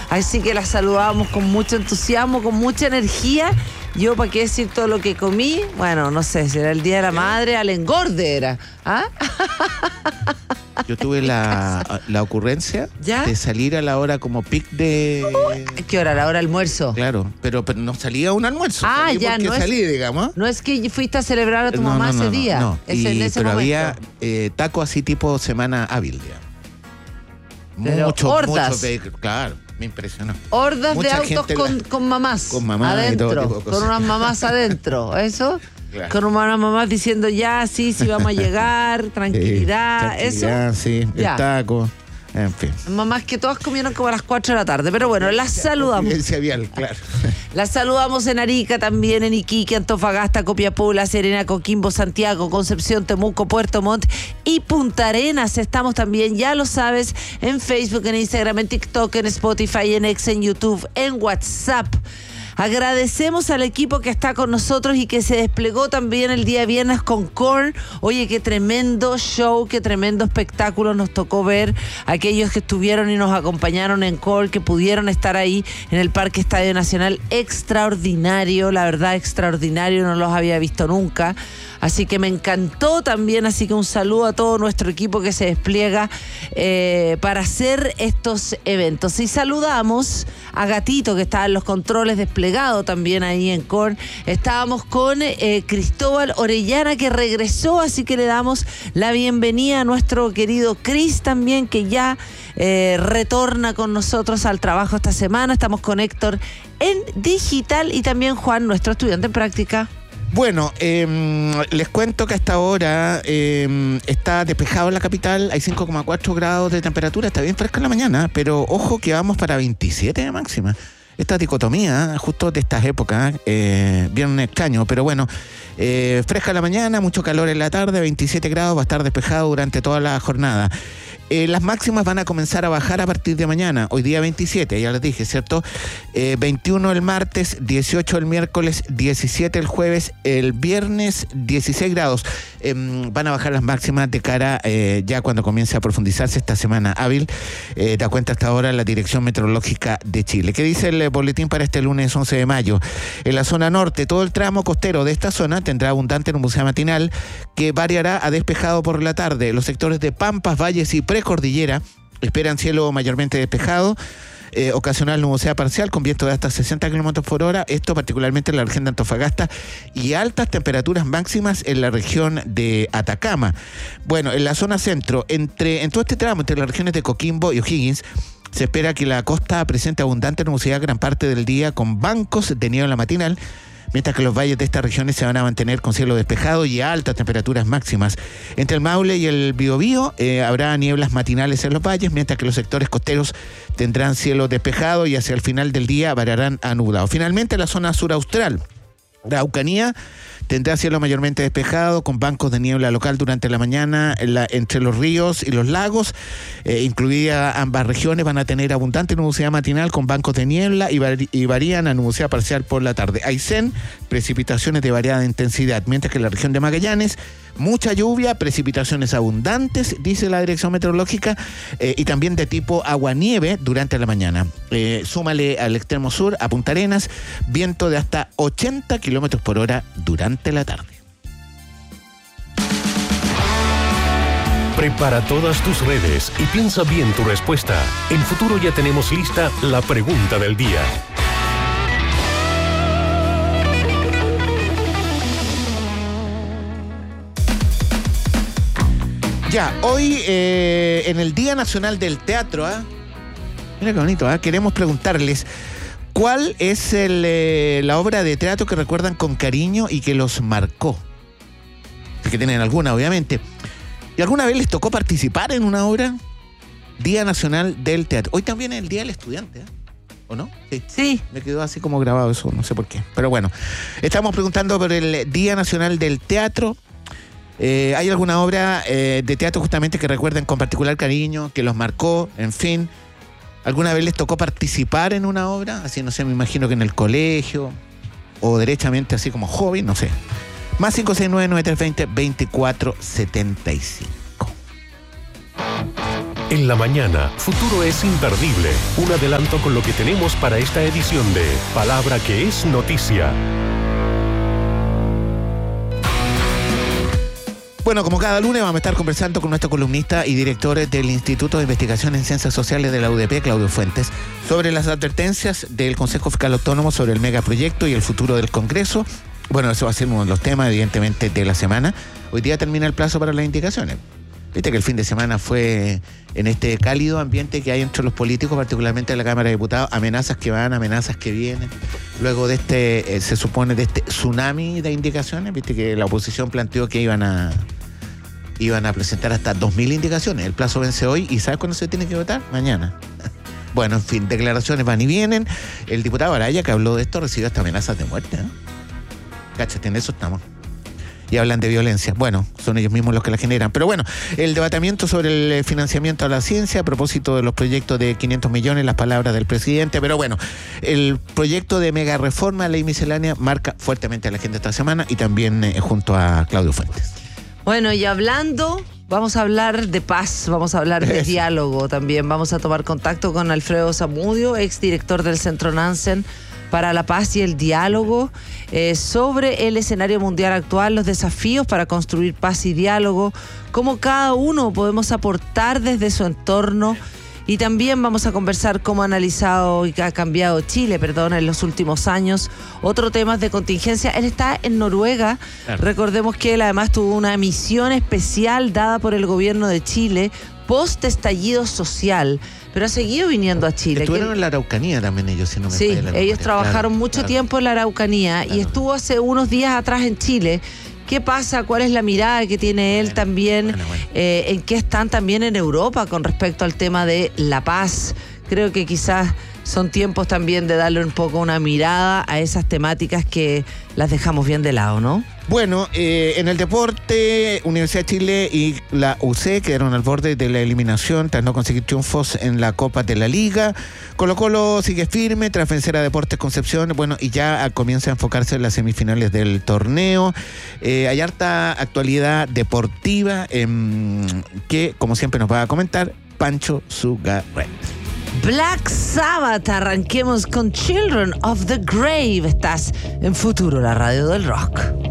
Así que la saludamos con mucho entusiasmo, con mucha energía. Yo, ¿para qué decir todo lo que comí? Bueno, no sé, será el Día de la Madre, al engorde era. ¿Ah? Yo tuve la ocurrencia de salir a la hora como pic de... ¿Qué hora? ¿La hora de almuerzo? Claro, pero no salía a un almuerzo. Ya, no salí, digamos. No es que fuiste a celebrar a tu mamá ese día. No, pero momento. había taco así tipo semana hábil, digamos. Mucho, claro. Me impresionó. Hordas mucha de autos con mamás. Con mamás adentro. Y todo tipo de cosas. Con unas mamás adentro. ¿Eso? Claro. Con unas mamás diciendo ya, sí, vamos a llegar, tranquilidad. Tranquilidad, eso. Sí, ya. El taco. En fin. Mamás que todas comieron como a las 4 de la tarde. Pero bueno, las saludamos. Vial, claro. Las saludamos en Arica, también en Iquique, Antofagasta, Copiapó, La Serena, Coquimbo, Santiago, Concepción, Temuco, Puerto Montt y Punta Arenas. Estamos también, ya lo sabes, en Facebook, en Instagram, en TikTok, en Spotify, en X, en YouTube, en WhatsApp. Agradecemos al equipo que está con nosotros y que se desplegó también el día viernes con Korn. Oye, qué tremendo show, qué tremendo espectáculo nos tocó ver. Aquellos que estuvieron y nos acompañaron en Korn, que pudieron estar ahí en el Parque Estadio Nacional. Extraordinario, la verdad, extraordinario, no los había visto nunca. Así que me encantó también, así que un saludo a todo nuestro equipo que se despliega para hacer estos eventos. Y saludamos a Gatito, que estaba en los controles desplegado también ahí en Korn. Estábamos con Cristóbal Orellana, que regresó, así que le damos la bienvenida a nuestro querido Cris también, que ya retorna con nosotros al trabajo esta semana. Estamos con Héctor en digital y también Juan, nuestro estudiante en práctica. Bueno, les cuento que hasta ahora está despejado en la capital, hay 5,4 grados de temperatura, está bien fresca en la mañana, pero ojo que vamos para 27 de máxima. Esta dicotomía, justo de estas épocas, bien extraño, pero bueno, fresca en la mañana, mucho calor en la tarde, 27 grados, va a estar despejado durante toda la jornada. Las máximas van a comenzar a bajar a partir de mañana. Hoy día 27, ya les dije, ¿cierto? 21 el martes, 18 el miércoles, 17 el jueves, el viernes 16 grados. Van a bajar las máximas de cara ya cuando comience a profundizarse esta semana hábil. Da cuenta hasta ahora la Dirección Meteorológica de Chile. ¿Qué dice el boletín para este lunes 11 de mayo? En la zona norte, todo el tramo costero de esta zona tendrá abundante nubosidad matinal que variará a despejado por la tarde. Los sectores de Pampas, Valles y Precordillera esperan cielo mayormente despejado, ocasional nubosidad parcial con viento de hasta 60 km por hora, esto particularmente en la región de Antofagasta, y altas temperaturas máximas en la región de Atacama. Bueno, en la zona centro, en todo este tramo, entre las regiones de Coquimbo y O'Higgins, se espera que la costa presente abundante nubosidad gran parte del día con bancos de niebla matinal, mientras que los valles de estas regiones se van a mantener con cielo despejado y altas temperaturas máximas. Entre el Maule y el Biobío habrá nieblas matinales en los valles, mientras que los sectores costeros tendrán cielo despejado y hacia el final del día variarán a nublado. Finalmente, la zona sur austral, la Araucanía, tendrá cielo mayormente despejado con bancos de niebla local durante la mañana entre los ríos y los lagos, incluidas ambas regiones van a tener abundante nubosidad matinal con bancos de niebla y varían a nubosidad parcial por la tarde. Aysén, precipitaciones de variada intensidad, mientras que en la región de Magallanes, mucha lluvia, precipitaciones abundantes, dice la Dirección Meteorológica, y también de tipo agua-nieve durante la mañana. Súmale al extremo sur, a Punta Arenas, viento de hasta 80 kilómetros por hora durante la tarde. Prepara todas tus redes y piensa bien tu respuesta. En Futuro ya tenemos lista la pregunta del día. Ya, hoy en el Día Nacional del Teatro, mira qué bonito, queremos preguntarles ¿cuál es la obra de teatro que recuerdan con cariño y que los marcó? Que tienen alguna, obviamente. ¿Y alguna vez les tocó participar en una obra? Día Nacional del Teatro. Hoy también es el Día del Estudiante, ¿o no? Sí. Me quedó así como grabado eso, no sé por qué. Pero bueno, estamos preguntando por el Día Nacional del Teatro. ¿Hay alguna obra de teatro justamente que recuerden con particular cariño, que los marcó, en fin? ¿Alguna vez les tocó participar en una obra? Así, no sé, me imagino que en el colegio, o derechamente así como joven, no sé. Más 569-9320-2475. En la mañana, Futuro es imperdible. Un adelanto con lo que tenemos para esta edición de Palabra que es Noticia. Bueno, como cada lunes vamos a estar conversando con nuestro columnista y director del Instituto de Investigación en Ciencias Sociales de la UDP, Claudio Fuentes, sobre las advertencias del Consejo Fiscal Autónomo sobre el megaproyecto y el futuro del Congreso. Bueno, eso va a ser uno de los temas, evidentemente, de la semana. Hoy día termina el plazo para las indicaciones. Viste que el fin de semana fue en este cálido ambiente que hay entre los políticos, particularmente en la Cámara de Diputados, amenazas que van, amenazas que vienen. Luego de se supone, de este tsunami de indicaciones, viste que la oposición planteó que iban a presentar hasta 2.000 indicaciones. El plazo vence hoy y ¿sabes cuándo se tiene que votar? Mañana. Bueno, en fin, declaraciones van y vienen. El diputado Araya, que habló de esto, recibió hasta amenazas de muerte, ¿eh? Cáchate, en eso estamos. Y hablan de violencia. Bueno, son ellos mismos los que la generan. Pero bueno, el debatamiento sobre el financiamiento a la ciencia a propósito de los proyectos de 500 millones, las palabras del presidente. Pero bueno, el proyecto de mega reforma a ley miscelánea marca fuertemente a la agenda esta semana y también junto a Claudio Fuentes. Bueno, y vamos a hablar de paz, vamos a hablar de diálogo también. Vamos a tomar contacto con Alfredo Zamudio, exdirector del Centro Nansen para la Paz y el Diálogo, sobre el escenario mundial actual, los desafíos para construir paz y diálogo, cómo cada uno podemos aportar desde su entorno. Y también vamos a conversar cómo ha analizado y ha cambiado Chile, en los últimos años. Otro tema de contingencia. Él está en Noruega. Claro. Recordemos que él además tuvo una misión especial dada por el gobierno de Chile post estallido social, pero ha seguido viniendo a Chile. Estuvieron en la Araucanía también ellos, si no me Sí, ellos trabajaron mucho tiempo en la Araucanía y estuvo hace unos días atrás en Chile. ¿Qué pasa? ¿Cuál es la mirada que tiene él también? ¿En qué están también en Europa con respecto al tema de la paz? Creo que quizás son tiempos también de darle un poco una mirada a esas temáticas que las dejamos bien de lado, ¿no? Bueno, en el deporte, Universidad de Chile y la UC quedaron al borde de la eliminación tras no conseguir triunfos en la Copa de la Liga. Colo-Colo sigue firme tras vencer a Deportes Concepción, bueno, y ya comienza a enfocarse en las semifinales del torneo. Hay harta actualidad deportiva que, como siempre, nos va a comentar Pancho Zugarret. Black Sabbath, arranquemos con Children of the Grave. Estás en Futuro, la radio del rock.